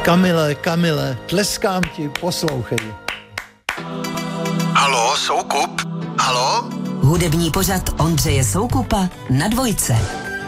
Kamile, tleskám ti, poslouchej. Haló, Soukup? Haló? Hudební pořad Ondřeje Soukupa na Dvojce.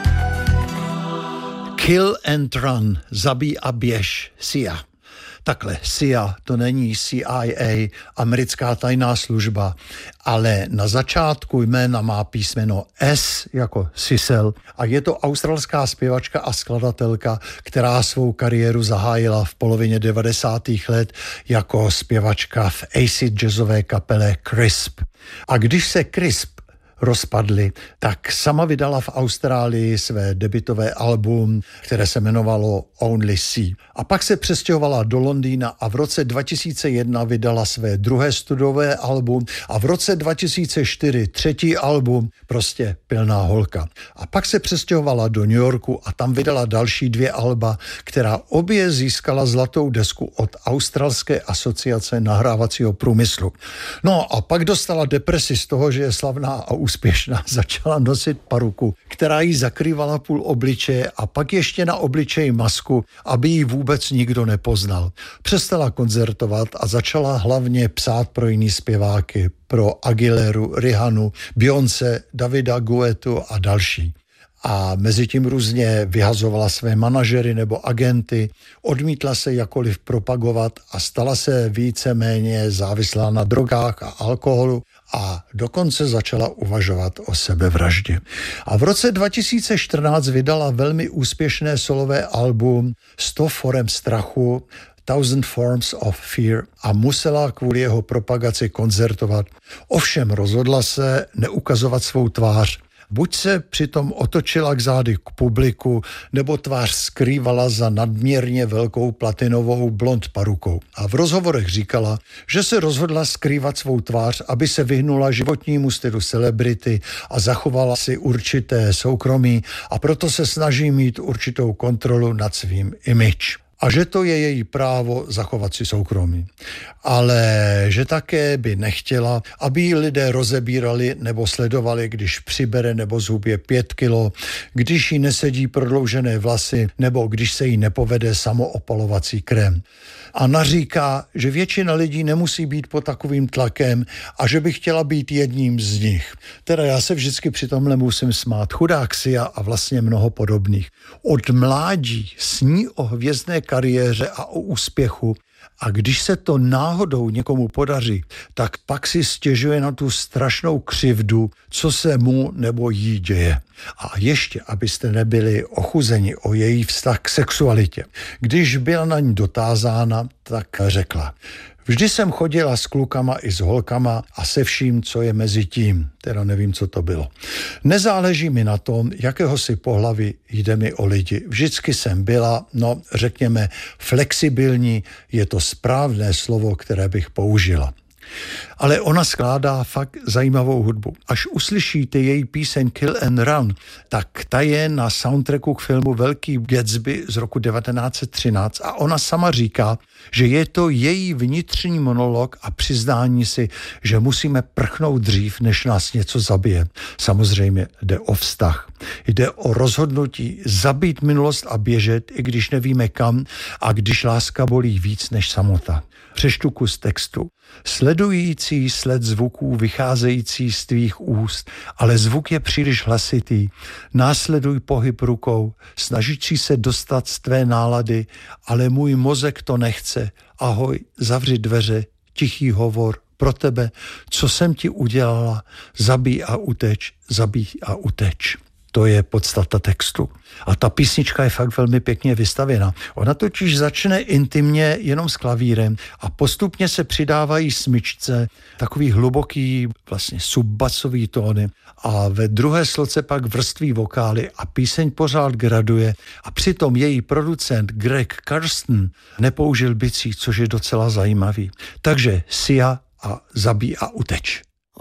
Kill and Run, zabij a běž, CIA. Takhle, CIA to není CIA, americká tajná služba, ale na začátku jména má písmeno S jako Sissel a je to australská zpěvačka a skladatelka, která svou kariéru zahájila v polovině 90. let jako zpěvačka v acid jazzové kapele Crisp. A když se Crisp rozpadli, tak sama vydala v Austrálii své debutové album, které se jmenovalo Only Sea. A pak se přestěhovala do Londýna a v roce 2001 vydala své druhé studiové album a v roce 2004 třetí album, prostě pilná holka. A pak se přestěhovala do New Yorku a tam vydala další 2 alba, která obě získala zlatou desku od Australské asociace nahrávacího průmyslu. No a pak dostala depresi z toho, že je slavná a úspěšná, začala nosit paruku, která jí zakrývala půl obličeje a pak ještě na obličeji masku, aby ji vůbec nikdo nepoznal. Přestala koncertovat a začala hlavně psát pro jiný zpěváky, pro Aguileru, Rihanu, Beyoncé, Davida Guettu a další. A mezi tím různě vyhazovala své manažery nebo agenty, odmítla se jakoliv propagovat a stala se víceméně závislá na drogách a alkoholu a dokonce začala uvažovat o sebevraždě. A v roce 2014 vydala velmi úspěšné solové album 100 forem strachu, 1000 Forms of Fear a musela kvůli jeho propagaci koncertovat. Ovšem rozhodla se neukazovat svou tvář. Buď se přitom otočila k zády k publiku, nebo tvář skrývala za nadměrně velkou platinovou blond parukou. A v rozhovorech říkala, že se rozhodla skrývat svou tvář, aby se vyhnula životnímu stylu celebrity a zachovala si určité soukromí a proto se snaží mít určitou kontrolu nad svým image. A že to je její právo zachovat si soukromí. Ale že také by nechtěla, aby ji lidé rozebírali nebo sledovali, když přibere nebo zhubě 5 kilo, když jí nesedí prodloužené vlasy nebo když se jí nepovede samoopalovací krém. A naříká, že většina lidí nemusí být pod takovým tlakem a že by chtěla být jedním z nich. Teda já se vždycky při tomhle musím smát. Chudák Sia a vlastně mnoho podobných. Od mládí sní o hvězdné kariéře a o úspěchu a když se to náhodou někomu podaří, tak pak si stěžuje na tu strašnou křivdu, co se mu nebo jí děje. A ještě, abyste nebyli ochuzeni o její vztah k sexualitě. Když byla na ní dotázána, tak řekla: vždy jsem chodila s klukama i s holkama a se vším, co je mezi tím. Teda nevím, co to bylo. Nezáleží mi na tom, jakého si pohlaví, jde mi o lidi. Vždycky jsem byla, řekněme, flexibilní, je to správné slovo, které bych použila. Ale ona skládá fakt zajímavou hudbu. Až uslyšíte její píseň Kill and Run, tak ta je na soundtracku k filmu Velký Gatsby z roku 1913 a ona sama říká, že je to její vnitřní monolog a přiznání si, že musíme prchnout dřív, než nás něco zabije. Samozřejmě jde o vztah. Jde o rozhodnutí zabít minulost a běžet, i když nevíme kam a když láska bolí víc než samota. Přečtu kus textu. Sledující sled zvuků vycházející z tvých úst, ale zvuk je příliš hlasitý. Následuj pohyb rukou, snažící se dostat z tvé nálady, ale můj mozek to nechce. Ahoj, zavři dveře, tichý hovor pro tebe. Co jsem ti udělala? Zabij a uteč, zabij a uteč. To je podstata textu. A ta písnička je fakt velmi pěkně vystavěna. Ona totiž začne intimně jenom s klavírem a postupně se přidávají smyčce, takový hluboký vlastně subbasový tóny a ve druhé sloce pak vrství vokály a píseň pořád graduje a přitom její producent Greg Kurstin nepoužil bicí, což je docela zajímavý. Takže Sia a zabij a uteč.